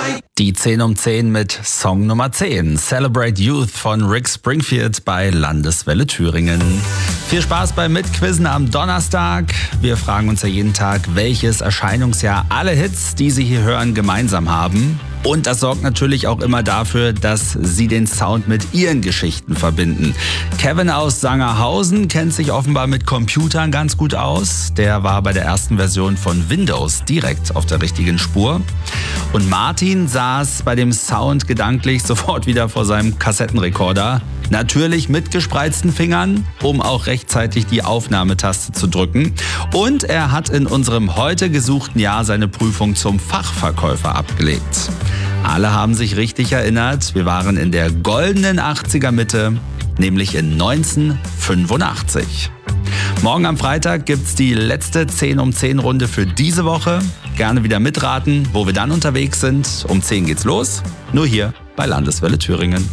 Die 10 um 10 mit Song Nummer 10. Celebrate Youth von Rick Springfield bei Landeswelle Thüringen. Viel Spaß beim Mitquizzen am Donnerstag. Wir fragen uns ja jeden Tag, welches Erscheinungsjahr alle Hits, die Sie hier hören, gemeinsam haben. Und das sorgt natürlich auch immer dafür, dass Sie den Sound mit Ihren Geschichten verbinden. Kevin aus Sangerhausen kennt sich offenbar mit Computern ganz gut aus. Der war bei der ersten Version von Windows direkt auf der richtigen Spur. Und Martin saß bei dem Sound gedanklich sofort wieder vor seinem Kassettenrekorder. Natürlich mit gespreizten Fingern, um auch rechtzeitig die Aufnahmetaste zu drücken. Und er hat in unserem heute gesuchten Jahr seine Prüfung zum Fachverkäufer abgelegt. Alle haben sich richtig erinnert, wir waren in der goldenen 80er Mitte, nämlich in 1985. Morgen am Freitag gibt's die letzte 10 um 10 Runde für diese Woche. Gerne wieder mitraten, wo wir dann unterwegs sind. Um 10 geht's los, nur hier bei Landeswelle Thüringen.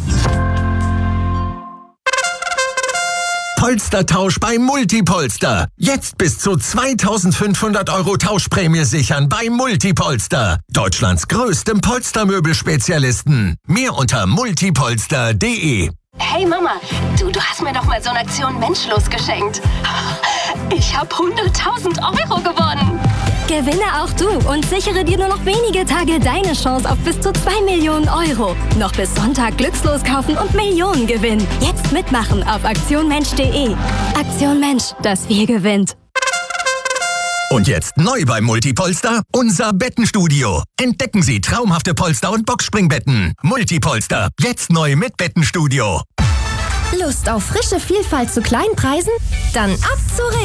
Polstertausch bei Multipolster. Jetzt bis zu 2.500 € Tauschprämie sichern bei Multipolster. Deutschlands größtem Polstermöbelspezialisten. Mehr unter multipolster.de. Hey Mama, du hast mir doch mal so eine Aktion Menschlos geschenkt. Ich habe 100.000 € gewonnen. Gewinne auch du und sichere dir nur noch wenige Tage deine Chance auf bis zu 2 Millionen €. Noch bis Sonntag glückslos kaufen und Millionen gewinnen. Jetzt mitmachen auf aktionmensch.de. Aktion Mensch, das Wir gewinnt. Und jetzt neu bei Multipolster, unser Bettenstudio. Entdecken Sie traumhafte Polster- und Boxspringbetten. Multipolster, jetzt neu mit Bettenstudio. Lust auf frische Vielfalt zu kleinen Preisen? Dann ab zu